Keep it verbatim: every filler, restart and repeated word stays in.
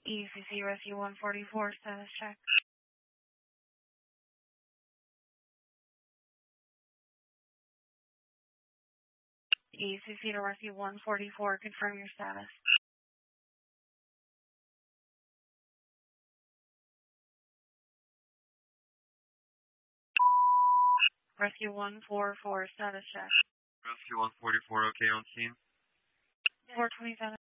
E C C Rescue one forty-four, status check. E C C to Rescue one forty-four, confirm your status. Rescue one forty-four, status check. Rescue one forty-four, okay on scene. four twenty-seven.